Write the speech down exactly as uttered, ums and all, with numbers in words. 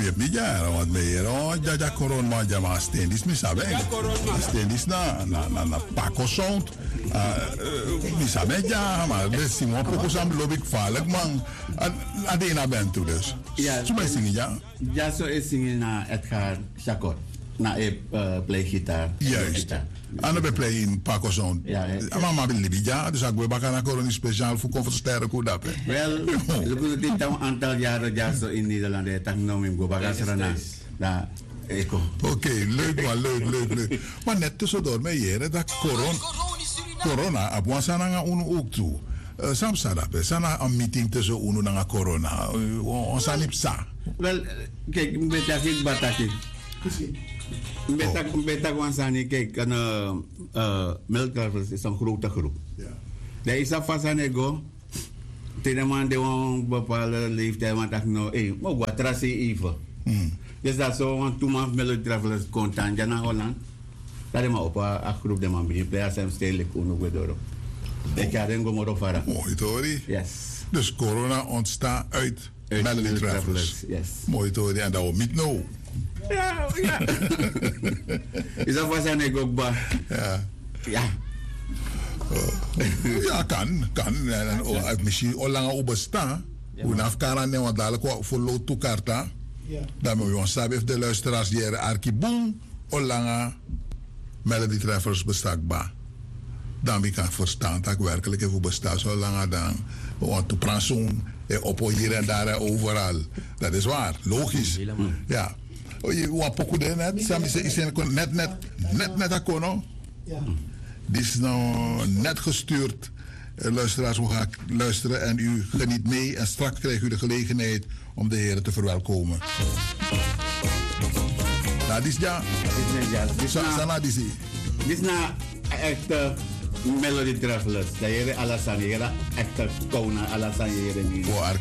je niet ja, want meer oh ja ja corona maar ja maar steen is mis sabe. Steen is na na na na Paco Sound. Mis sabe ja maar de Simon Paco Sound loop ik vaarlijk man. Adena bent toe dus. Ja. Zo ben zingen ja. Ja zo is zingen na Edgar Chacot. Na e play gitaar. Juist. En dan ben play in Paco Sound. Ja. Maar maar ben Libya dus ik wil bakken corona speciaal voor comfort sterren goed dat. Wel, ik dit een aantal jaren ja zo in Nederland het dan noem ik go bakken serana. Da eko. Oké, leuk man, leuk, leuk, leuk. Maar net tussendoor met jaren dat corona corona op ons aan unu ook toe. Sam sadape, sana een meeting tussen unu en corona. Ons aan sa. Wel, kijk, ik ben daar niet batakje. Beta, oh. beta kwansani kijk, een uh, Milk Travellers is een grote groep. Ja. Daar is dat vast aan ego. Tegen man die een bepaalde leeftijd, want ik nou, hé, maar wat trace even. Dus dat zo, want toen man Milk Travellers contant naar Holland, dat is maar op een groep die man begint, daar zijn stedelijk ook weer door. Ik ga er gewoon op varen. Mooi Tori. Yes. Dus corona ontstaat uit, uit Melody Travellers. Yes. Mooi Tori, en dat we niet nou. Ja, ja. Is dat wat zijn ik ook ba? Ja. Ja. Uh, ja, kan, kan. En uh, misschien al langer op bestaan. Hoe nafkara ne want dadelijk voor lot toe karta. Dan moet je ons saben de luisteraars die er arkiboom al langer Melody Travellers bestaat ba. Dan we kan verstaan dat ik werkelijk even bestaat zo langer dan. Want te pransoen op hier en daar overal. Dat is waar, logisch. Ja. Je wat poco de net, Sammy is net net net net akono. Ja. Dit is nou net gestuurd. Luisteraars, we gaan luisteren en u geniet mee en straks krijgt u de gelegenheid om de heren te verwelkomen. Nou, dit is ja. Dit is ja. Dit is Dit is nou echte Melody Travellers. Dat je Alassane, echte Kona Alassane.